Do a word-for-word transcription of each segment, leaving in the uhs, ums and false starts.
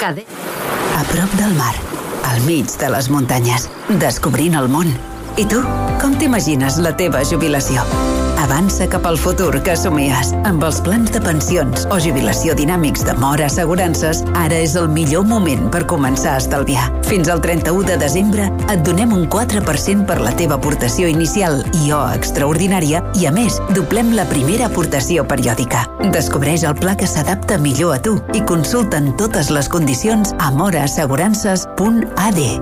Cade... A prop del mar, al mig de les muntanyes, descobrint el món. I tu, com t'imagines la teva jubilació? Avança cap al futur que somies. Amb els plans de pensions o jubilació dinàmics de Mora Assegurances, ara és el millor moment per començar a estalviar. Fins al trenta-u de desembre et donem un quatre per cent per la teva aportació inicial i o extraordinària i, a més, doblem la primera aportació periòdica. Descobreix el pla que s'adapta millor a tu i consulta'n totes les condicions a mora assegurances punt a d.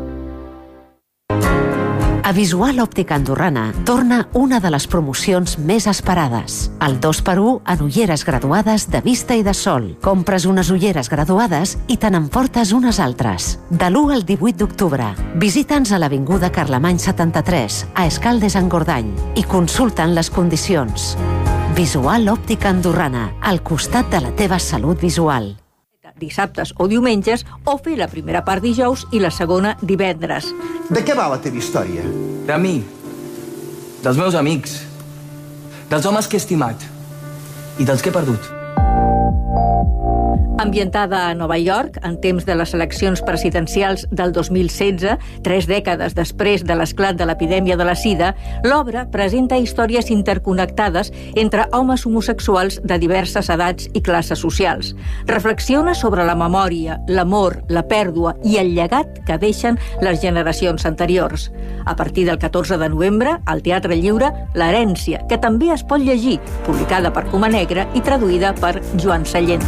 A Visual Òptica Andorrana torna una de les promocions més esperades. El dos per u en ulleres graduades de vista i de sol. Compres unes ulleres graduades i te n'emportes unes altres. De l'u al divuit d'octubre. Visita'ns a l'Avinguda Carlemany setanta-tres, a Escaldes-Engordany, i consulta'n les condicions. Visual Òptica Andorrana, al costat de la teva salut visual. Dissabtes o diumenges, o fer la primera part dijous i la segona divendres. De què va la teva història? De mi, dels meus amics, dels homes que he estimat i dels que he perdut. Ambientada a Nova York, en temps de les eleccions presidencials del dos mil setze, tres dècades després de l'esclat de l'epidèmia de la sida, l'obra presenta històries interconnectades entre homes homosexuals de diverses edats i classes socials. Reflexiona sobre la memòria, l'amor, la pèrdua i el llegat que deixen les generacions anteriors. A partir del catorze de novembre, al Teatre Lliure, L'herència, que també es pot llegir, publicada per Coma Negra i traduïda per Joan Sallent.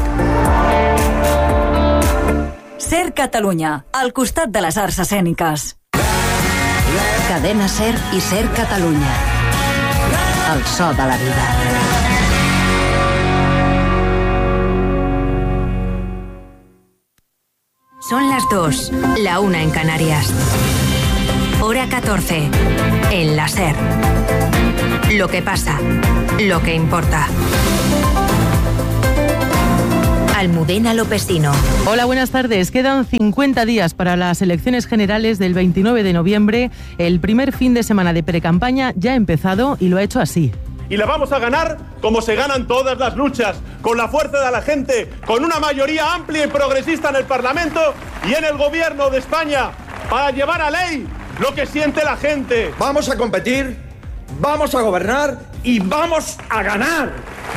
Ser Catalunya, al costat de les arts escèniques. Cadena Ser i Ser Catalunya. El so de la vida. Son las dos, la una en Canarias. Hora catorce, en la Ser. Lo que pasa, lo que importa. Almudena Lopestino. Hola, buenas tardes. Quedan cincuenta días para las elecciones generales del veintinueve de noviembre. El primer fin de semana de precampaña ya ha empezado y lo ha hecho así. Y la vamos a ganar como se ganan todas las luchas, con la fuerza de la gente, con una mayoría amplia y progresista en el Parlamento y en el Gobierno de España, para llevar a ley lo que siente la gente. Vamos a competir, vamos a gobernar y vamos a ganar.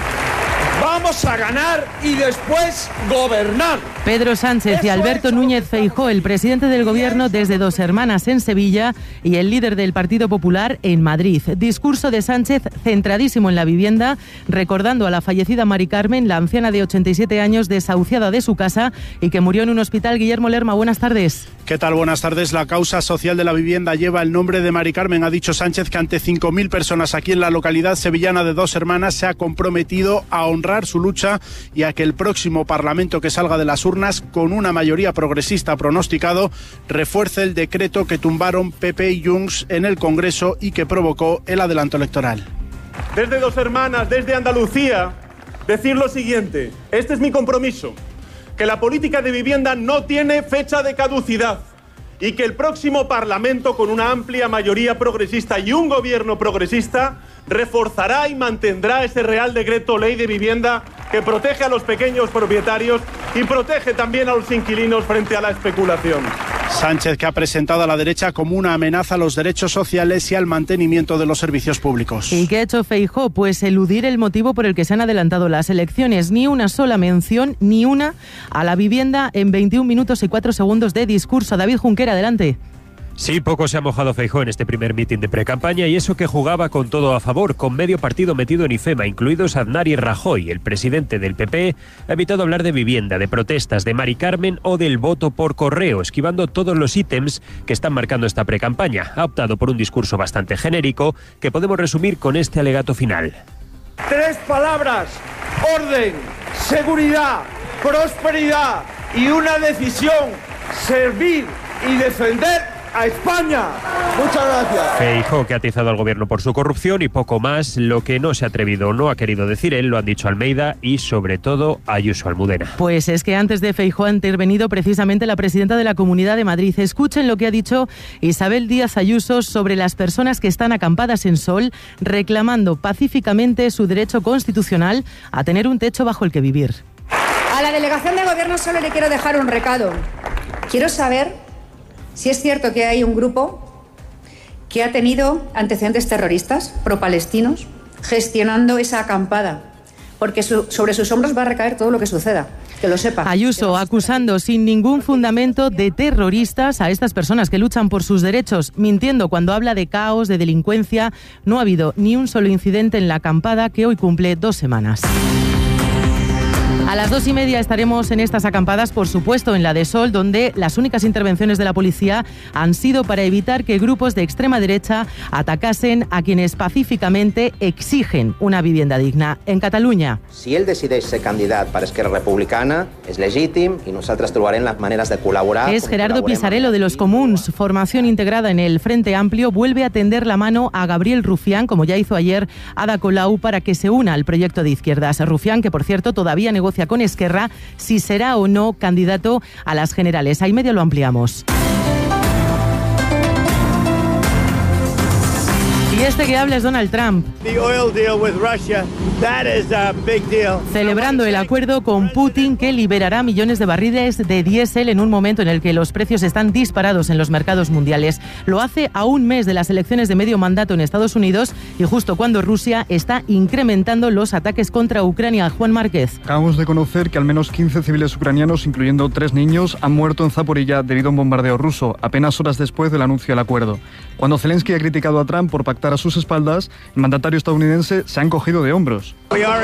Vamos a ganar y después gobernar. Pedro Sánchez y Alberto Núñez Feijóo, el presidente del Gobierno desde Dos Hermanas en Sevilla y el líder del Partido Popular en Madrid. Discurso de Sánchez centradísimo en la vivienda, recordando a la fallecida Mari Carmen, la anciana de ochenta y siete años desahuciada de su casa y que murió en un hospital. Guillermo Lerma, buenas tardes. ¿Qué tal? Buenas tardes. La causa social de la vivienda lleva el nombre de Mari Carmen. Ha dicho Sánchez que ante cinco mil personas aquí en la localidad sevillana de Dos Hermanas se ha comprometido a honrar su lucha y a que el próximo Parlamento que salga de las urnas con una mayoría progresista pronosticado refuerce el decreto que tumbaron P P y Junts en el Congreso y que provocó el adelanto electoral. Desde Dos Hermanas, desde Andalucía, decir lo siguiente: este es mi compromiso, que la política de vivienda no tiene fecha de caducidad y que el próximo Parlamento, con una amplia mayoría progresista y un gobierno progresista, reforzará y mantendrá ese Real Decreto Ley de Vivienda que protege a los pequeños propietarios y protege también a los inquilinos frente a la especulación. Sánchez, que ha presentado a la derecha como una amenaza a los derechos sociales y al mantenimiento de los servicios públicos. ¿Y qué ha hecho Feijóo? Pues eludir el motivo por el que se han adelantado las elecciones. Ni una sola mención, ni una, a la vivienda en veintiún minutos y cuatro segundos de discurso. David Junquera, adelante. Sí, poco se ha mojado Feijóo en este primer mitin de precampaña, y eso que jugaba con todo a favor, con medio partido metido en IFEMA, incluidos Aznar y Rajoy. El presidente del P P ha evitado hablar de vivienda, de protestas, de Mari Carmen o del voto por correo, esquivando todos los ítems que están marcando esta precampaña. Ha optado por un discurso bastante genérico que podemos resumir con este alegato final. Tres palabras: orden, seguridad, prosperidad y una decisión: servir y defender a España. Muchas gracias. Feijóo, que ha atizado al gobierno por su corrupción y poco más. Lo que no se ha atrevido o no ha querido decir él, lo han dicho Almeida y sobre todo Ayuso. Almudena. Pues es que antes de Feijóo ha intervenido precisamente la presidenta de la Comunidad de Madrid. Escuchen lo que ha dicho Isabel Díaz Ayuso sobre las personas que están acampadas en Sol reclamando pacíficamente su derecho constitucional a tener un techo bajo el que vivir. A la delegación de gobierno solo le quiero dejar un recado. Quiero saber si es cierto que hay un grupo que ha tenido antecedentes terroristas pro-palestinos gestionando esa acampada, porque su, sobre sus hombros va a recaer todo lo que suceda. Que lo sepa. Ayuso acusando sin ningún fundamento de terroristas a estas personas que luchan por sus derechos, mintiendo cuando habla de caos, de delincuencia. No ha habido ni un solo incidente en la acampada que hoy cumple dos semanas. A las dos y media estaremos en estas acampadas, por supuesto, en la de Sol, donde las únicas intervenciones de la policía han sido para evitar que grupos de extrema derecha atacasen a quienes pacíficamente exigen una vivienda digna. En Catalunya. Si ell decideix ser candidat per Esquerra Republicana, és legítim i nosaltres trobarem las maneras de colaborar. Es Gerardo Pisarello de los Comuns. Formación integrada en el Frente Amplio vuelve a tender la mano a Gabriel Rufián, como ya hizo ayer Ada Colau, para que se una al proyecto de izquierdas. Rufián, que por cierto todavía negocia con Esquerra si será o no candidato a las generales. Ahí medio lo ampliamos. Y este que habla es Donald Trump. Celebrando el acuerdo con Putin que liberará millones de barriles de diésel en un momento en el que los precios están disparados en los mercados mundiales. Lo hace a un mes de las elecciones de medio mandato en Estados Unidos y justo cuando Rusia está incrementando los ataques contra Ucrania. Juan Márquez. Acabamos de conocer que al menos quince civiles ucranianos, incluyendo tres niños, han muerto en Zaporilla debido a un bombardeo ruso, apenas horas después del anuncio del acuerdo. Cuando Zelensky ha criticado a Trump por pactar a sus espaldas, el mandatario estadounidense se ha encogido de hombros.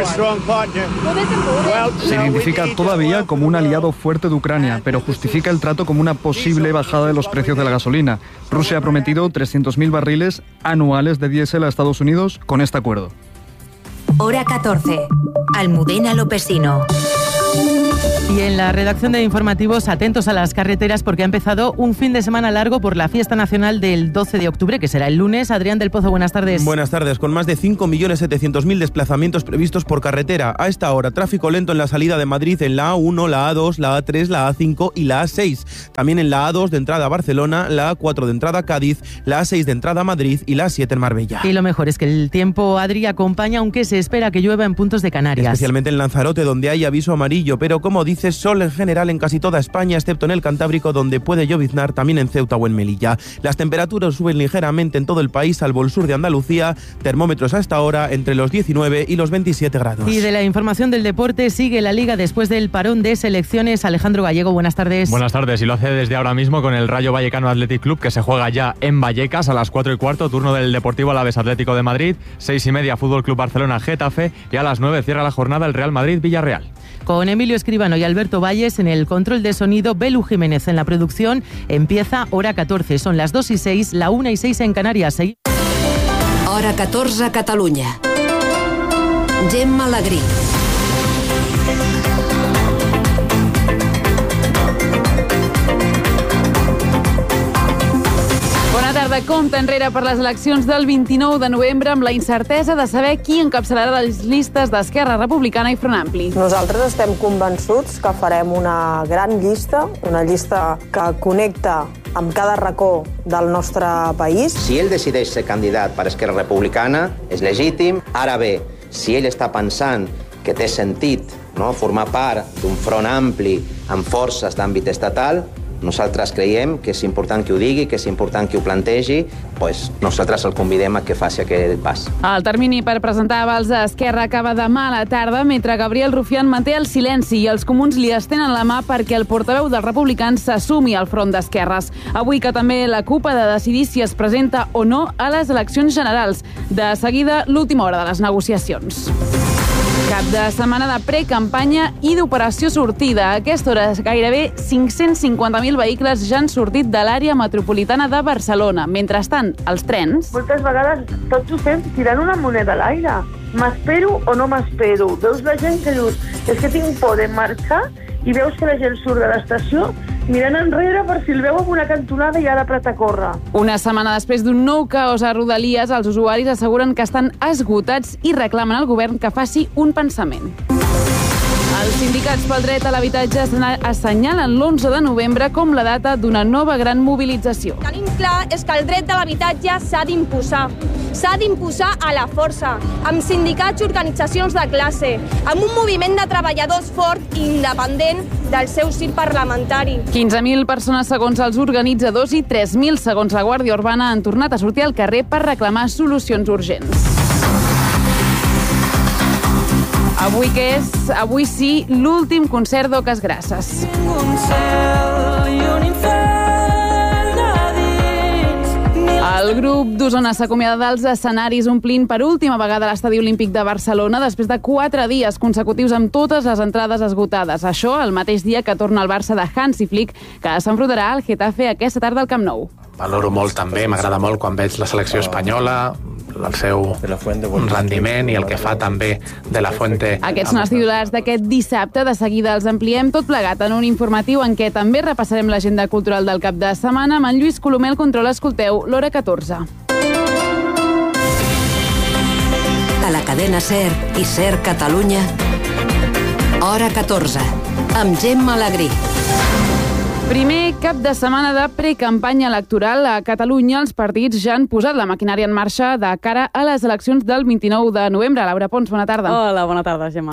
Se identifica todavía como un aliado fuerte de Ucrania, pero justifica el trato como una posible bajada de los precios de la gasolina. Rusia ha prometido trescientos mil barriles anuales de diésel a Estados Unidos con este acuerdo. Hora catorce. Almudena Lopesino. Y en la redacción de informativos, atentos a las carreteras porque ha empezado un fin de semana largo por la fiesta nacional del doce de octubre, que será el lunes. Adrián del Pozo, buenas tardes. Buenas tardes. Con más de cinco millones setecientos mil desplazamientos previstos por carretera. A esta hora, tráfico lento en la salida de Madrid en la A uno, la A dos, la A tres, la A cinco y la A seis. También en la A dos de entrada a Barcelona, la A cuatro de entrada a Cádiz, la A seis de entrada a Madrid y la A siete en Marbella. Y lo mejor es que el tiempo, Adri, acompaña, aunque se espera que llueva en puntos de Canarias. Especialmente en Lanzarote, donde hay aviso amarillo, pero como dices, sol en general en casi toda España, excepto en el Cantábrico, donde puede lloviznar, también en Ceuta o en Melilla. Las temperaturas suben ligeramente en todo el país, salvo el sur de Andalucía. Termómetros a esta hora entre los diecinueve y los veintisiete grados. Y de la información del deporte, sigue la Liga después del parón de selecciones. Alejandro Gallego, buenas tardes. Buenas tardes, y lo hace desde ahora mismo con el Rayo Vallecano Athletic Club, que se juega ya en Vallecas a las cuatro y cuarto, turno del Deportivo Alavés Atlético de Madrid, seis y media Fútbol Club Barcelona Getafe, y a las nueve cierra la jornada el Real Madrid Villarreal. Con Emilio Escribano y Alberto Valles en el control de sonido, Belu Jiménez en la producción. Empieza Hora catorce, son las dos y seis, la una y seis en Canarias. Hora catorze, Catalunya. Gemma Alegrí. Bona tarda. Compte enrere per les eleccions del vint-i-nou de novembre amb la incertesa de saber qui encapçalarà les llistes d'Esquerra Republicana i Front Ampli. Nosaltres estem convençuts que farem una gran llista, una llista que connecta amb cada racó del nostre país. Si ell decideix ser candidat per Esquerra Republicana, és legítim. Ara bé, si ell està pensant que té sentit, no, formar part d'un front ampli amb forces d'àmbit estatal, nosaltres creiem que és important que ho digui, que és important que ho plantegi, doncs nosaltres el convidem a que faci aquest pas. El termini per presentar avals a Esquerra acaba demà a la tarda, mentre Gabriel Rufián manté el silenci i els comuns li estenen la mà perquè el portaveu dels republicans s'assumi al front d'esquerres. Avui que també la CUP ha de decidir si es presenta o no a les eleccions generals. De seguida, l'última hora de les negociacions. Cap de setmana de precampanya i d'operació sortida. A aquesta hora gairebé cinc-cents cinquanta mil vehicles ja han sortit de l'àrea metropolitana de Barcelona. Mentrestant, els trens... Moltes vegades tots ho fem tirant una moneda a l'aire. M'espero o no m'espero? Veus la gent que dius, és que tinc por de marxar, i veus que la gent surt de l'estació mirant enrere per si el veu amb una cantonada i ha d'apretar a córrer. Una setmana després d'un nou caos a Rodalies, els usuaris asseguren que estan esgotats i reclamen al govern que faci un pensament. Els sindicats pel dret a l'habitatge assenyalen l'onze de novembre com la data d'una nova gran mobilització. Tenim clar és que el dret de l'habitatge s'ha d'imposar. s'ha d'imposar a la força, amb sindicats i organitzacions de classe, amb un moviment de treballadors fort i independent del seu circ parlamentari. quinze mil persones segons els organitzadors i tres mil segons la Guàrdia Urbana han tornat a sortir al carrer per reclamar solucions urgents. Avui què és? Avui sí, l'últim concert d'Oques Grasses. El grup d'Osona s'acomiada dels escenaris omplint per última vegada l'Estadi Olímpic de Barcelona després de quatre dies consecutius amb totes les entrades esgotades. Això el mateix dia que torna el Barça de Hansi Flick, que s'enfrontarà al Getafe aquesta tarda al Camp Nou. Valoro molt també, m'agrada molt quan veig la selecció espanyola, el seu rendiment i el que fa també de la Fuente. Aquests són els titulars d'aquest dissabte. De seguida els ampliem tot plegat en un informatiu en què també repassarem l'agenda cultural del cap de setmana. Amb en Lluís Colomel, control, escolteu l'Hora catorze. A la cadena SER i SER Catalunya, Hora catorze, amb Gemma Alegrí. Primer cap de setmana de precampanya electoral a Catalunya. Els partits ja han posat la maquinària en marxa de cara a les eleccions del vint-i-nou de novembre. Laura Pons, bona tarda. Hola, bona tarda, Gemma.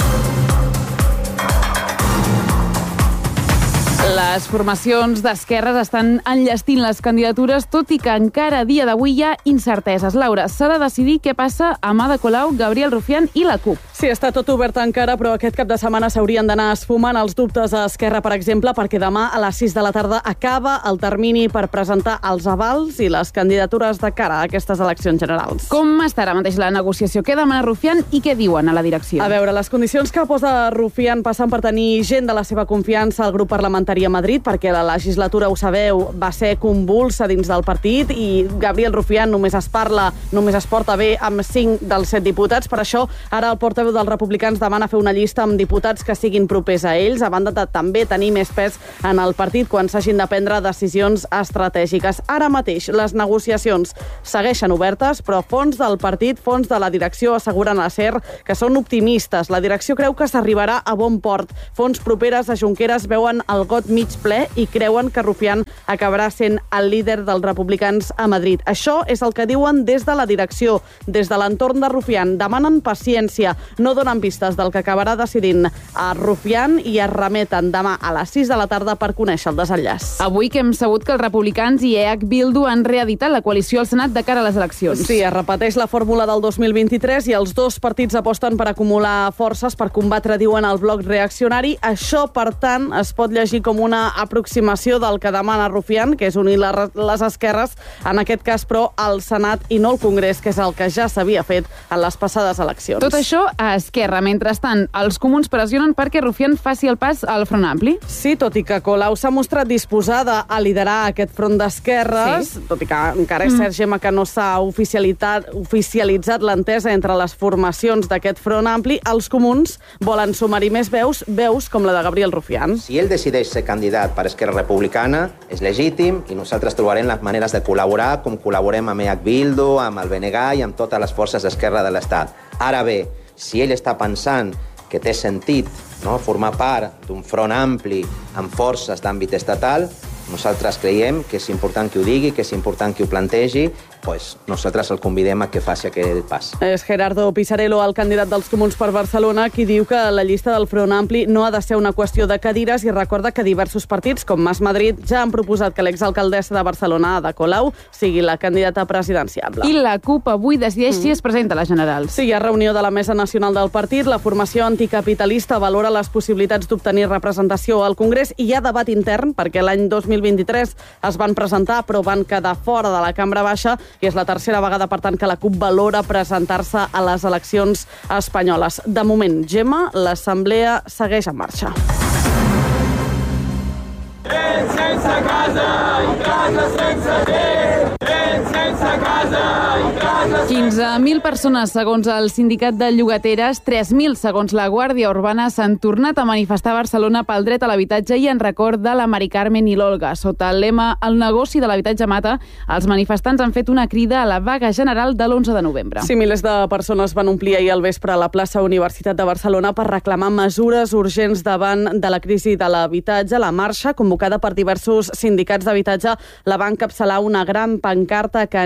Les formacions d'esquerres estan enllestint les candidatures, tot i que encara a dia d'avui hi ha incerteses. Laura, s'ha de decidir què passa amb Ada Colau, Gabriel Rufián i la CUP. Sí, està tot obert encara, però aquest cap de setmana s'haurien d'anar esfumant els dubtes a Esquerra, per exemple, perquè demà a les sis de la tarda acaba el termini per presentar els avals i les candidatures de cara a aquestes eleccions generals. Com està ara mateix la negociació? Què demana Rufián i què diuen a la direcció? A veure, les condicions que posa Rufián passen per tenir gent de la seva confiança al grup parlamentari a Madrid, perquè la legislatura, ho sabeu, va ser convulsa dins del partit i Gabriel Rufián només es parla, només es porta bé amb cinc dels set diputats. Per això, ara el portaveu dels republicans demana fer una llista amb diputats que siguin propers a ells, a banda de també tenir més pes en el partit quan s'hagin de prendre decisions estratègiques. Ara mateix, les negociacions segueixen obertes, però fons del partit, fons de la direcció, asseguren a SER que són optimistes. La direcció creu que s'arribarà a bon port. Fons properes a Junqueras veuen el got mig ple i creuen que Rufián acabarà sent el líder dels republicans a Madrid. Això és el que diuen des de la direcció, des de l'entorn de Rufián. Demanen paciència, no donen pistes del que acabarà decidint a Rufián i es remeten demà a les sis de la tarda per conèixer el desenllaç. Avui que hem sabut que els republicans i E H Bildu han reeditat la coalició al Senat de cara a les eleccions. Sí, es repeteix la fórmula del dos mil vint-i-tres i els dos partits aposten per acumular forces per combatre, diuen, el bloc reaccionari. Això, per tant, es pot llegir com una aproximació del que demana Rufián, que és unir les esquerres, en aquest cas, però, al Senat i no al Congrés, que és el que ja s'havia fet en les passades eleccions. Tot això a Esquerra. Mentrestant, els comuns pressionen perquè Rufián faci el pas al Front Ampli. Sí, tot i que Colau s'ha mostrat disposada a liderar aquest front d'esquerres, sí. Tot i que encara és cert, Gemma, que no s'ha oficialitat, oficialitzat l'entesa entre les formacions d'aquest Front Ampli, els comuns volen sumar-hi més veus, veus com la de Gabriel Rufián. Si ell decideix ser candidat per Esquerra Republicana, és legítim i nosaltres trobarem les maneres de col·laborar com col·laborem amb E H Bildu, amb el B N G i amb totes les forces d'esquerra de l'Estat. Ara bé, si ell està pensant que té sentit, no, formar part d'un front ampli amb forces d'àmbit estatal, nosaltres creiem que és important que ho digui, que és important que ho plantegi, pues nosaltres el convidem a que faci aquest pas. És Gerardo Pisarello, el candidat dels Comuns per Barcelona, qui diu que la llista del Front Ampli no ha de ser una qüestió de cadires i recorda que diversos partits, com Mas Madrid, ja han proposat que l'exalcaldessa de Barcelona, Ada Colau, sigui la candidata presidenciable. I la CUP avui decideix mm. si es presenta a les generals. Sí, hi ha reunió de la Mesa Nacional del Partit. La formació anticapitalista valora les possibilitats d'obtenir representació al Congrés i hi ha debat intern perquè l'any dos mil vint-i-tres es van presentar però van quedar fora de la cambra baixa i és la tercera vegada, per tant, que la CUP valora presentar-se a les eleccions espanyoles. De moment, Gemma, l'assemblea segueix en marxa. Gent sense casa i casa sense gent! Gent sense casa i casa sense... quinze mil persones, segons el sindicat de llogateres, tres mil, segons la Guàrdia Urbana, s'han tornat a manifestar a Barcelona pel dret a l'habitatge i en record de la Mari Carmen i l'Olga. Sota el lema "El negoci de l'habitatge mata", els manifestants han fet una crida a la vaga general de l'onze de novembre. Sí, milers de persones van omplir ahir al vespre a la plaça Universitat de Barcelona per reclamar mesures urgents davant de la crisi de l'habitatge. La marxa, convocada per diversos sindicats d'habitatge, la va encapçalar una gran pancarta que animava a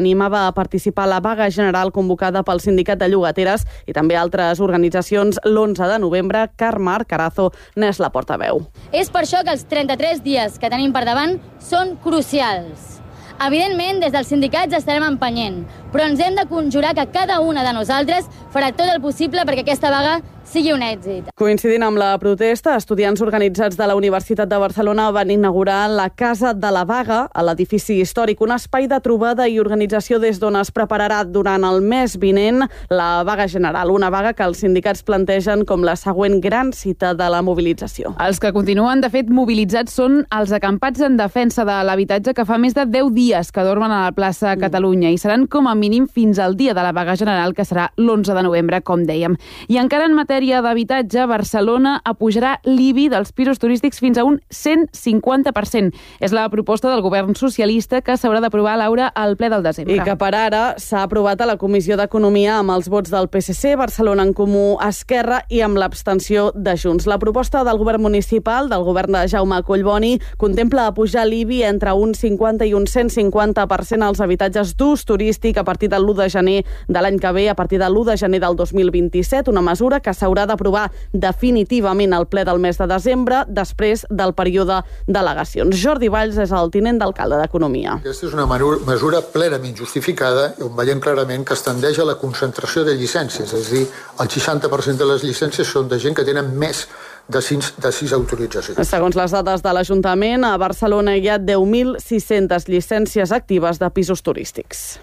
a participar a la vaga general convocada pel Sindicat de Llogateres i també altres organitzacions l'onze de novembre. Carme Carazo n'és la portaveu. És per això que els trenta-tres dies que tenim per davant són crucials. Evidentment, des dels sindicats estarem empenyent, però ens hem de conjurar que cada una de nosaltres farà tot el possible perquè aquesta vaga sigui un èxit. Coincidint amb la protesta, estudiants organitzats de la Universitat de Barcelona van inaugurar la Casa de la Vaga a l'edifici històric, un espai de trobada i organització des d'on es prepararà durant el mes vinent la vaga general, una vaga que els sindicats plantegen com la següent gran cita de la mobilització. Els que continuen, de fet, mobilitzats són els acampats en defensa de l'habitatge que fa més de deu dies que dormen a la plaça Catalunya i seran com a mínim fins al dia de la vaga general, que serà l'onze de novembre, com dèiem. I encara en matèria d'habitatge, Barcelona apujarà l'I B I dels pisos turístics fins a un cent cinquanta per cent. És la proposta del govern socialista que s'haurà d'aprovar, Laura, al ple del desembre. I que per ara s'ha aprovat a la Comissió d'Economia amb els vots del P S C, Barcelona en Comú, Esquerra i amb l'abstenció de Junts. La proposta del govern municipal, del govern de Jaume Collboni, contempla apujar l'I B I entre un cinquanta i un cent cinquanta per cent als habitatges d'ús turístic a partir de l'u de gener de l'any que ve, a partir de l'u de gener del dos mil vint-i-set, una mesura que s'haurà d'aprovar definitivament al ple del mes de desembre, després del període d'al·legacions. Jordi Valls és el tinent d'alcalde d'Economia. Aquesta és una mesura plenament justificada on veiem clarament que es tendeix a la concentració de llicències, és a dir, el seixanta per cent de les llicències són de gent que tenen més de sis, de sis autoritzacions. Segons les dades de l'Ajuntament, a Barcelona hi ha deu mil sis-centes llicències actives de pisos turístics.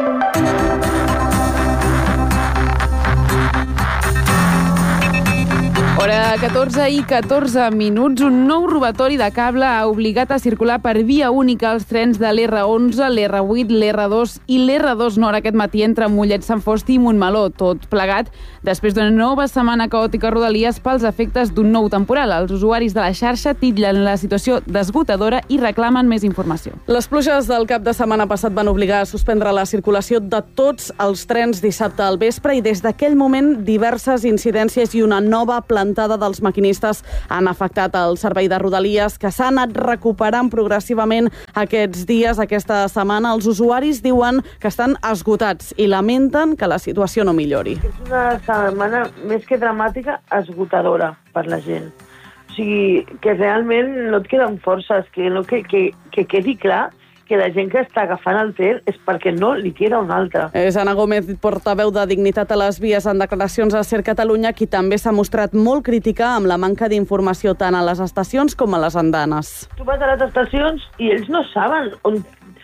Hora catorze i catorze minuts, un nou robatori de cable ha obligat a circular per via única els trens de l'R onze, l'R vuit, l'R dos i l'R dos Nord aquest matí entre Mollet, Sant Fost i Montmeló, tot plegat després d'una nova setmana caòtica a Rodalies pels efectes d'un nou temporal. Els usuaris de la xarxa titllen la situació d'esgotadora i reclamen més informació. Les pluges del cap de setmana passat van obligar a suspendre la circulació de tots els trens dissabte al vespre i des d'aquell moment diverses incidències i una nova plantada dels maquinistes han afectat el servei de Rodalies, que s'ha anat recuperant progressivament aquests dies, aquesta setmana. Els usuaris diuen que estan esgotats i lamenten que la situació no millori. És una setmana més que dramàtica, esgotadora per la gent. O sigui, que realment no et queden forces, que, no, que, que, que quedi clar que la gent que està agafant el tren és perquè no li queda un altre. És Ana Gómez, portaveu de Dignitat a les Vies, en declaracions a Ser Catalunya, qui també s'ha mostrat molt crítica amb la manca d'informació tant a les estacions com a les andanes. Tu vas a les estacions i ells no saben on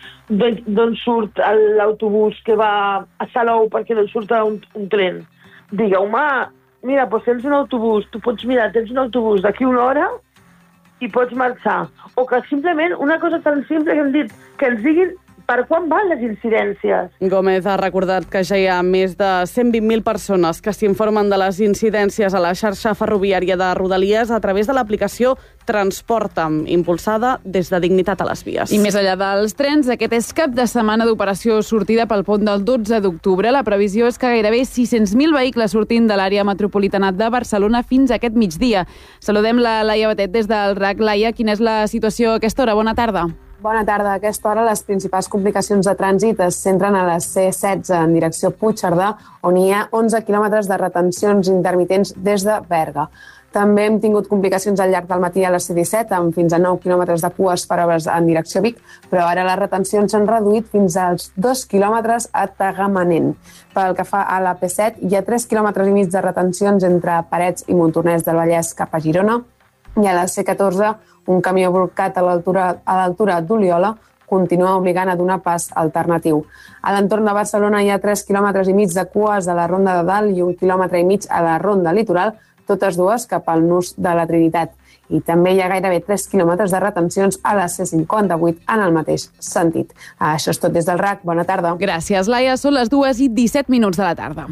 d'on surt l'autobús que va a Salou perquè no surt un, un tren. Digueu-me, mira, doncs tens un autobús, tu pots mirar, tens un autobús d'aquí una hora i pots marxar. O que simplement una cosa tan simple que hem dit, que ens diguin per quan van les incidències. Gómez ha recordat que ja hi ha més de cent vint mil persones que s'informen de les incidències a la xarxa ferroviària de Rodalies a través de l'aplicació Transporta'm, impulsada des de Dignitat a les Vies. I més enllà dels trens, aquest és cap de setmana d'operació sortida pel pont del dotze d'octubre. La previsió és que gairebé sis-cents mil vehicles sortin de l'àrea metropolitana de Barcelona fins a aquest migdia. Saludem la Laia Batet des del R A C. Laia, quina és la situació a aquesta hora? Bona tarda. Bona tarda. A aquesta hora les principals complicacions de trànsit es centren a la C setze en direcció Puigcerdà, on hi ha onze quilòmetres de retencions intermitents des de Berga. També hem tingut complicacions al llarg del matí a la C disset, amb fins a nou quilòmetres de cues per hores en direcció Vic, però ara les retencions s'han reduït fins als dos quilòmetres a Tagamanent. Pel que fa a la P set, hi ha tres quilòmetres i mig de retencions entre Parets i Montornès del Vallès cap a Girona, i a la C catorze, un camió volcat a l'altura a l'altura d'Oliola continua obligant a donar pas alternatiu. A l'entorn de Barcelona hi ha tres quilòmetres i mig de cues a la Ronda de Dalt i un quilòmetre i mig a la Ronda Litoral, totes dues cap al nus de la Trinitat. I també hi ha gairebé tres quilòmetres de retencions a la C cinquanta-vuit en el mateix sentit. Això és tot des del R A C. Bona tarda. Gràcies, Laia. Són les dues i disset minuts de la tarda.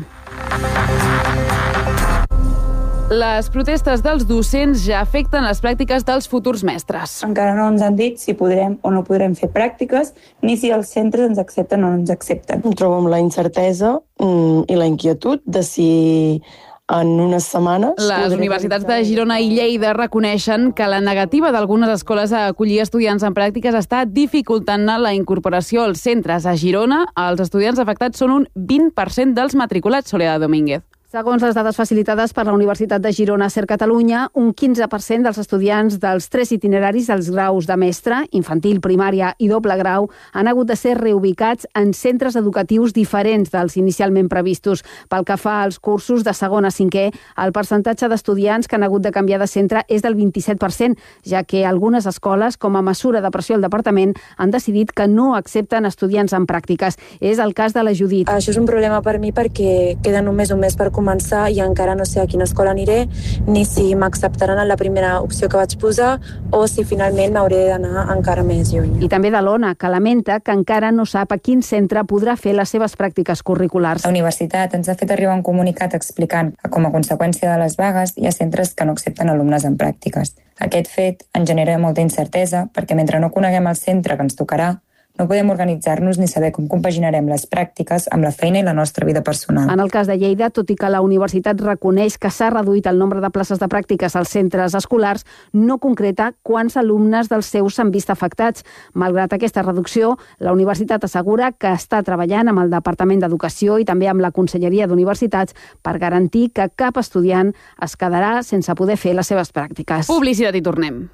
Les protestes dels docents ja afecten les pràctiques dels futurs mestres. Encara no ens han dit si podrem o no podrem fer pràctiques, ni si els centres ens accepten o no ens accepten. Em trobo amb la incertesa i la inquietud de si en unes setmanes. Les universitats de Girona i Lleida reconeixen que la negativa d'algunes escoles a acollir estudiants en pràctiques està dificultant la incorporació als centres. A Girona, els estudiants afectats són un vint per cent dels matriculats. Soledad Domínguez. Segons les dades facilitades per la Universitat de Girona Ser Catalunya, un quinze per cent dels estudiants dels tres itineraris dels graus de mestre, infantil, primària i doble grau, han hagut de ser reubicats en centres educatius diferents dels inicialment previstos. Pel que fa als cursos de segon a cinquè, el percentatge d'estudiants que han hagut de canviar de centre és del vint-i-set per cent, ja que algunes escoles, com a mesura de pressió al departament, han decidit que no accepten estudiants en pràctiques. És el cas de la Judit. Això és un problema per mi perquè queda només un mes per començar i encara no sé a quina escola aniré, ni si m'acceptaran en la primera opció que vaig posar o si finalment m'hauré d'anar encara més lluny. I també de l'Ona, que lamenta que encara no sap a quin centre podrà fer les seves pràctiques curriculars. La universitat ens ha fet arribar un comunicat explicant que com a conseqüència de les vagues hi ha centres que no accepten alumnes en pràctiques. Aquest fet ens genera molta incertesa perquè mentre no coneguem el centre que ens tocarà, no podem organitzar-nos ni saber com compaginarem les pràctiques amb la feina i la nostra vida personal. En el cas de Lleida, tot i que la universitat reconeix que s'ha reduït el nombre de places de pràctiques als centres escolars, no concreta quants alumnes dels seus s'han vist afectats. Malgrat aquesta reducció, la universitat assegura que està treballant amb el Departament d'Educació i també amb la Conselleria d'Universitats per garantir que cap estudiant es quedarà sense poder fer les seves pràctiques. Publicitat i tornem.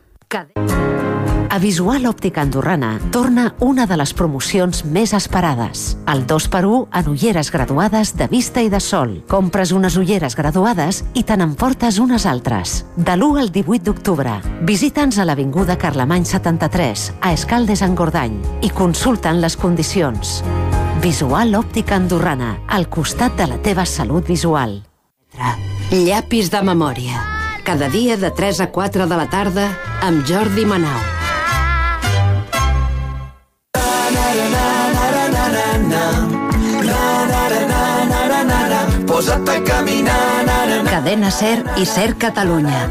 A Visual Òptica Andorrana torna una de les promocions més esperades. El dos per u en ulleres graduades de vista i de sol. Compres unes ulleres graduades i te n'emportes unes altres. De l'u al divuit d'octubre. Visita'ns a l'Avinguda Carlemany setanta-tres, a Escaldes-Engordany, i consulta'n les condicions. Visual Òptica Andorrana, al costat de la teva salut visual. Llapis de memòria. Cada dia de tres a quatre de la tarda amb Jordi Manau. Posa't a caminar. Cadena Ser i Ser Catalunya.